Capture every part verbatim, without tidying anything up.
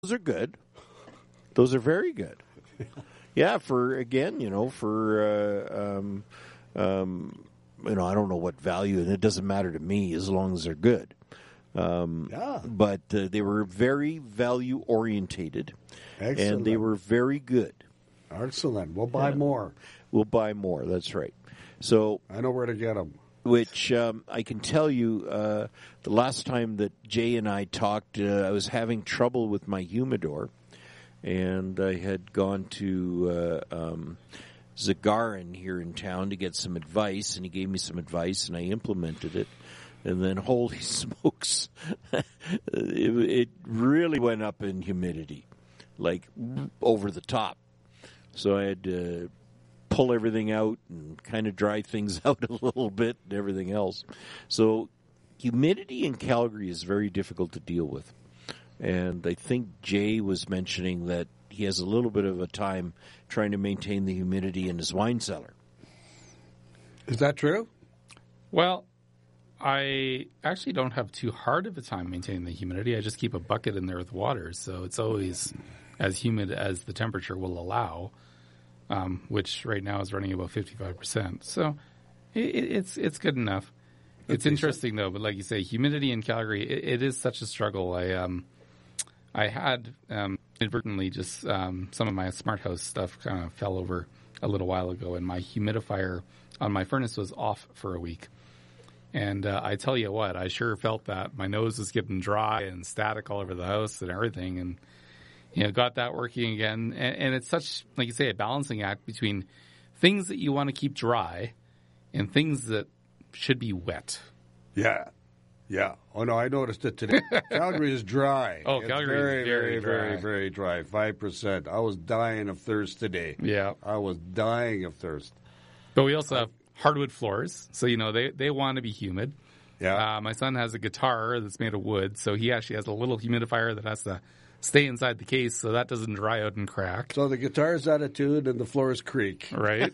Those are good. Those are very good. Yeah, for, again, you know, for, uh, um, um, you know, I don't know what value, and it doesn't matter to me as long as they're good. Um, yeah. But uh, they were very value-orientated, Excellent. and they were very good. Excellent. We'll buy Yeah. more. We'll buy more, that's right. So I know where to get them. Which um, I can tell you, uh, the last time that Jay and I talked, uh, I was having trouble with my humidor, and I had gone to uh, um, Zagarin here in town to get some advice, and he gave me some advice, and I implemented it. And then, holy smokes, it, it really went up in humidity, like over the top. So I had to pull everything out and kind of dry things out a little bit and everything else. So humidity in Calgary is very difficult to deal with. And I think Jay was mentioning that he has a little bit of a time trying to maintain the humidity in his wine cellar. Is that true? Well, I actually don't have too hard of a time maintaining the humidity. I just keep a bucket in there with water, so it's always as humid as the temperature will allow. Um, which right now is running about fifty-five percent. So it, it's it's good enough. It's interesting, though, but like you say, humidity in Calgary, it, it is such a struggle. I um, I had um, inadvertently just um, some of my smart house stuff kind of fell over a little while ago, and my humidifier on my furnace was off for a week. And uh, I tell you what, I sure felt that. My nose was getting dry and static all over the house and everything, and you know, got that working again. And, and it's such, like you say, a balancing act between things that you want to keep dry and things that should be wet. Yeah. Yeah. Oh, no, I noticed it today. Calgary is dry. Oh, it's Calgary very, is very, very, very, dry. very dry. five percent. I was dying of thirst today. Yeah. I was dying of thirst. But we also have hardwood floors. So, you know, they, they want to be humid. Yeah. Uh, my son has a guitar that's made of wood. So he actually has a little humidifier that has to stay inside the case so that doesn't dry out and crack. So the guitar's attitude and the floors creak. Right.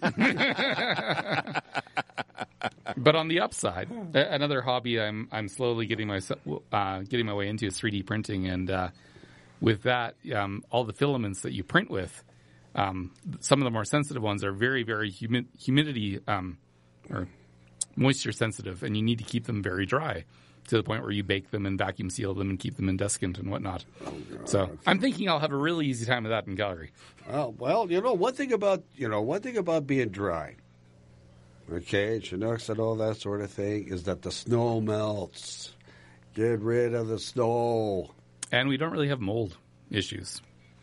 But on the upside, another hobby I'm I'm slowly getting my uh, getting my way into is three D printing, and uh, with that, um, all the filaments that you print with, um, some of the more sensitive ones are very very humi- humidity um, or moisture sensitive, and you need to keep them very dry to the point where you bake them and vacuum seal them and keep them in desiccant and whatnot. Oh, so I'm thinking I'll have a really easy time with that in Calgary. Oh, well, you know, one thing about, you know, one thing about being dry, okay, Chinooks and all that sort of thing, is that the snow melts. Get rid of the snow. And we don't really have mold issues.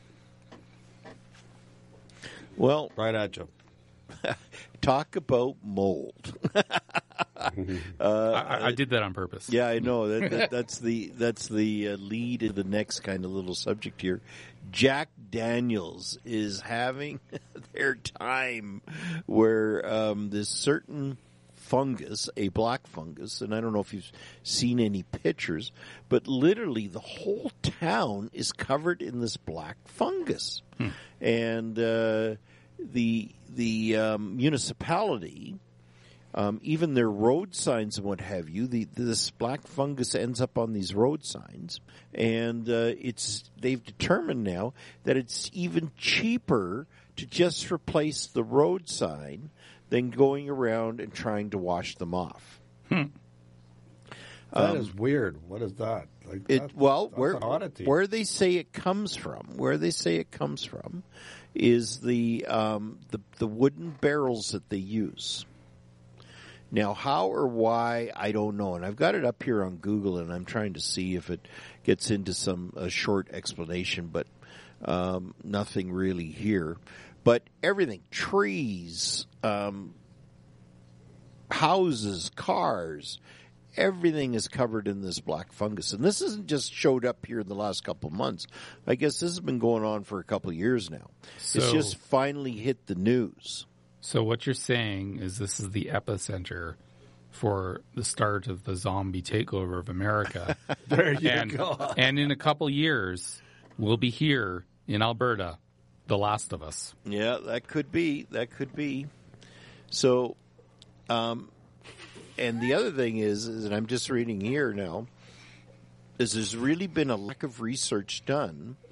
Well, right at you. Talk about mold. uh, I, I did that on purpose. Yeah, I know. That, that, that's the that's the uh, lead in the next kind of little subject here. Jack Daniels is having their time where um, this certain fungus, a black fungus, and I don't know if you've seen any pictures, but literally the whole town is covered in this black fungus. Hmm. And uh, the the um, municipality, um, even their road signs and what have you, the, this black fungus ends up on these road signs, and uh, it's they've determined now that it's even cheaper to just replace the road sign than going around and trying to wash them off. Hmm. That um, is weird. What is that? Like it that, well, that's where an oddity. where they say it comes from, where they say it comes from, is the um, the the wooden barrels that they use. Now, how or why, I don't know, and I've got it up here on Google, and I'm trying to see if it gets into some a short explanation, but um, nothing really here. But everything, trees, um, houses, cars, everything is covered in this black fungus. And this hasn't just showed up here in the last couple of months. I guess this has been going on for a couple of years now. So, it's just finally hit the news. So what you're saying is this is the epicenter for the start of the zombie takeover of America. There you and, go. And in a couple years, we'll be here in Alberta, The Last of Us. Yeah, that could be. That could be. So, um, and the other thing is, is, and I'm just reading here now, is there's really been a lack of research done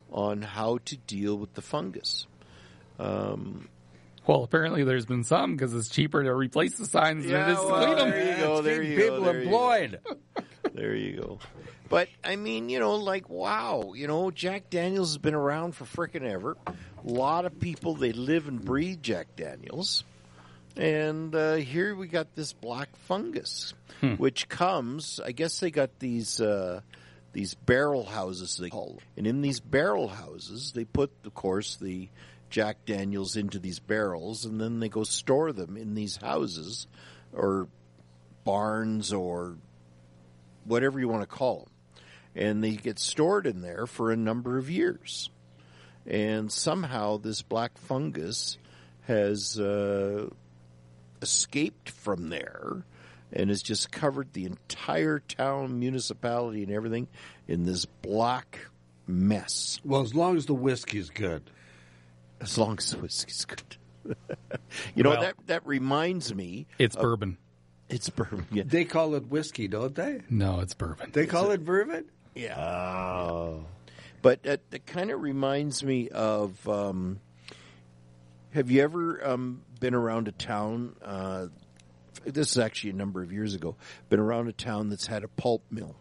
on how to deal with the fungus. Um, Well, apparently there's been some because it's cheaper to replace the signs than it is to well, clean them. there you go. There you People go. There you employed. go. There you go. But I mean, you know, like wow, you know, Jack Daniels has been around for frickin' ever. A lot of people they live and breathe Jack Daniels, and uh, here we got this black fungus, hmm. which comes. I guess they got these uh, these barrel houses they call them, and in these barrel houses they put, of course, the Jack Daniels into these barrels, and then they go store them in these houses or barns or whatever you want to call them. And they get stored in there for a number of years. And somehow this black fungus has uh, escaped from there and has just covered the entire town, municipality, and everything in this black mess. Well, as long as the whiskey's good. As long as the whiskey's good. you know, well, that, that reminds me. It's of, bourbon. It's bourbon. Yeah. They call it whiskey, don't they? No, it's bourbon. They call it bourbon? Yeah. Oh. But it, it kind of reminds me of, um, have you ever um, been around a town, uh, this is actually a number of years ago, been around a town that's had a pulp mill?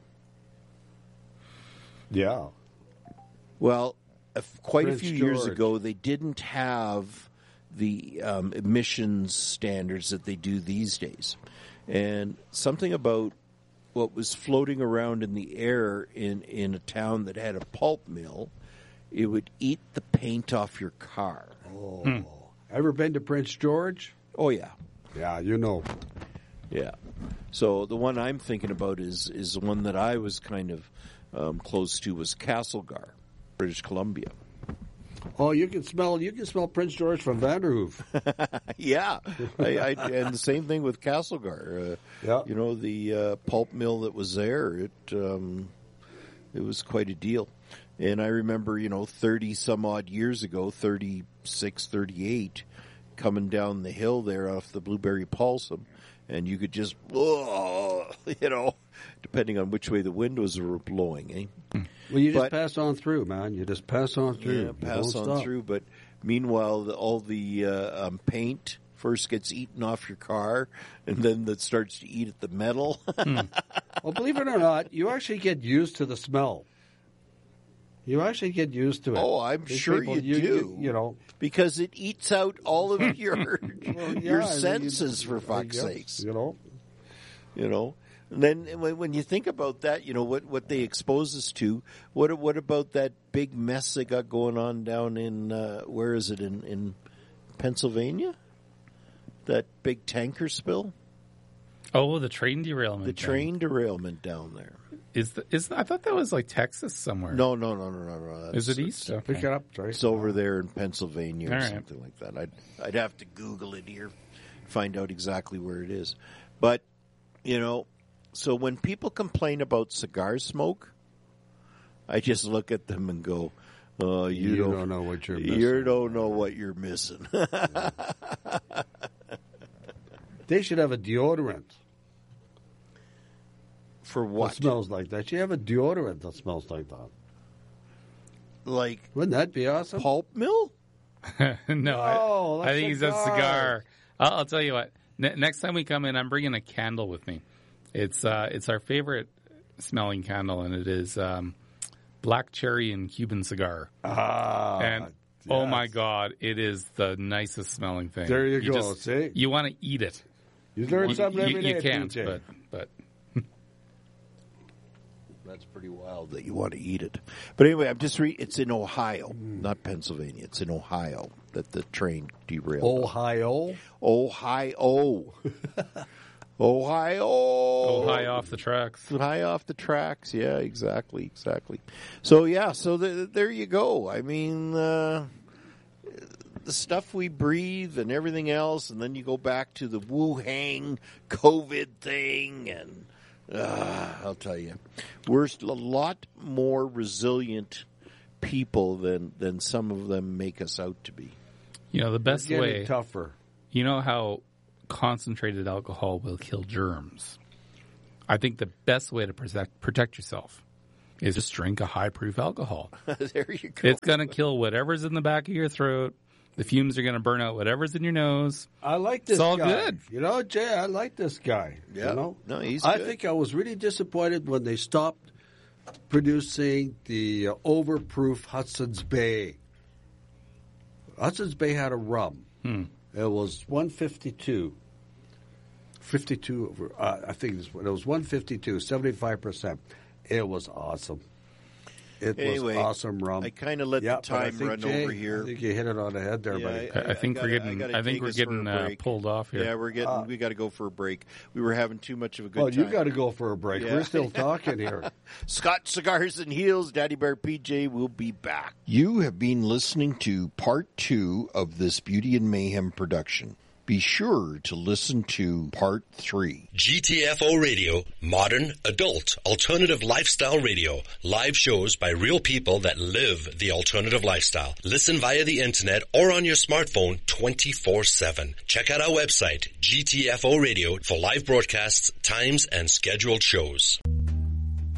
Yeah. Well, a, quite Prince a few George. years ago, they didn't have the um, emissions standards that they do these days. And something about what was floating around in the air in, in a town that had a pulp mill, it would eat the paint off your car. Oh. Hmm. Ever been to Prince George? Oh, yeah. Yeah, you know. Yeah. So the one I'm thinking about is, is the one that I was kind of um, close to was Castlegar, British Columbia. Oh, you can smell you can smell Prince George from Vanderhoof. yeah, I, I, and the same thing with Castlegar. Uh, yeah. You know, the uh, pulp mill that was there, it um, it was quite a deal. And I remember, you know, thirty some odd years ago, thirty-six, thirty-eight, coming down the hill there off the Blueberry Balsam, and you could just, oh, you know, depending on which way the windows were blowing, eh? Well, you just but, pass on through, man. You just pass on through. Yeah, pass on stop. through. But meanwhile, the, all the uh, um, paint first gets eaten off your car, and then that starts to eat at the metal. hmm. Well, believe it or not, you actually get used to the smell. You actually get used to it. Oh, I'm These sure people, you, you do. You, you know, because it eats out all of your well, yeah, your I mean, senses, you, for fuck's yes, sakes. You know, you know. And then when, when you think about that, you know what, what they expose us to. What what about that big mess they got going on down in uh, where is it in in Pennsylvania? That big tanker spill. Oh, the train derailment. The train thing. derailment down there. Is the, is I thought that was like Texas somewhere. No, no, no, no, no, no. Is it east? Okay. Pick it up. Sorry. It's over there in Pennsylvania or All right. something like that. I'd I'd have to Google it here, find out exactly where it is. But you know, so when people complain about cigar smoke, I just look at them and go, "Oh, you, you don't, don't know what you're missing. You don't know what you're missing." They should have a deodorant. For what? That smells like that. You have a deodorant that smells like that. Like, wouldn't that be awesome? Pulp mill? no, Oh, I, I think he's a cigar. cigar. I'll, I'll tell you what. Ne- next time we come in, I'm bringing a candle with me. It's uh, it's our favorite smelling candle, and it is um, black cherry and Cuban cigar. Ah, and yes. oh my God, it is the nicest smelling thing. There you, you go. Just, See, you want to eat it. You learn you, something you, every you day. can't, P J. but but. That's pretty wild that you want to eat it. But anyway, I'm just re- it's in Ohio, mm. not Pennsylvania. It's in Ohio that the train derailed. Ohio? Ohio. Ohio. Oh, high off the tracks. High off the tracks. Yeah, exactly, exactly. So, yeah, so the, there you go. I mean, uh, the stuff we breathe and everything else, and then you go back to the Wuhan COVID thing, and uh, I'll tell you, we're a lot more resilient people than, than some of them make us out to be. You know, the best We're way... getting tougher. You know how concentrated alcohol will kill germs. I think the best way to protect protect yourself is just drink a high-proof alcohol. There you go. It's going to kill whatever's in the back of your throat. The fumes are going to burn out whatever's in your nose. I like this It's all guy. good. You know, Jay, I like this guy. Yeah. You know? No, he's I good. think I was really disappointed when they stopped producing the uh, overproof Hudson's Bay. Hudson's Bay had a rum. Hmm. It was one fifty-two. fifty-two, over, uh, I think it was, it was one fifty-two, seventy-five percent. It was awesome. It Anyway, was awesome rum. I kind of let Yeah, the but I time think, run Jay, over here. I think you hit it on the head there, Yeah, buddy. I, I think gotta- we're getting. gotta I, think take we're us for getting a uh, break. pulled off here. Yeah, we're getting. Uh, we got to go for a break. We were having too much of a good Oh, time. you got to go for a break. Yeah. We're still talking here. Scott Cigars and Heels, Daddy Bear P J will be back. You have been listening to part two of this Beauty and Mayhem production. Be sure to listen to part three. G T F O Radio, modern, adult, alternative lifestyle radio. Live shows by real people that live the alternative lifestyle. Listen via the internet or on your smartphone twenty-four seven. Check out our website, G T F O Radio, for live broadcasts, times, and scheduled shows.